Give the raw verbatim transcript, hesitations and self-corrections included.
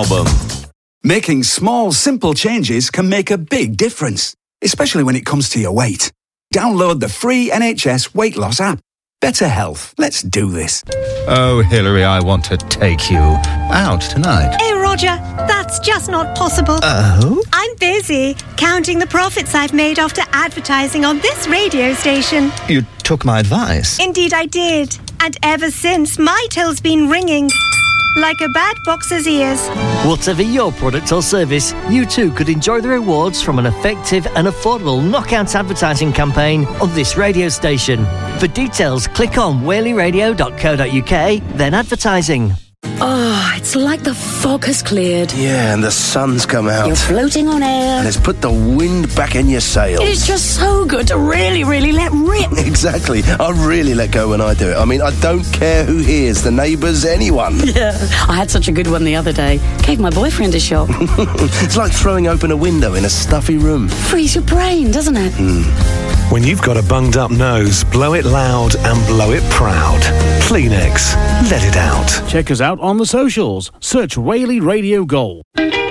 album. Making small, simple changes can make a big difference, especially when it comes to your weight. Download the free N H S weight loss app. Better health. Let's do this. Oh, Hillary, I want to take you out tonight. Hey, Roger, that's just not possible. Oh? I'm busy counting the profits I've made after advertising on this radio station. You took my advice. Indeed I did. And ever since, my till's been ringing like a bad boxer's ears. Whatever your product or service, you too could enjoy the rewards from an effective and affordable knockout advertising campaign on this radio station. For details, click on whaley radio dot co dot uk, then advertising. Oh, it's like the fog has cleared. Yeah, and the sun's come out. You're floating on air. And it's put the wind back in your sails. It's just so good to really, really let rip. Exactly. I really let go when I do it. I mean, I don't care who hears, the neighbours, anyone. Yeah, I had such a good one the other day. Gave my boyfriend a shock. It's like throwing open a window in a stuffy room. Frees your brain, doesn't it? Mm. When you've got a bunged up nose, blow it loud and blow it proud. Kleenex. Let it out. Check us out on the socials. Search Whaley Radio Gold.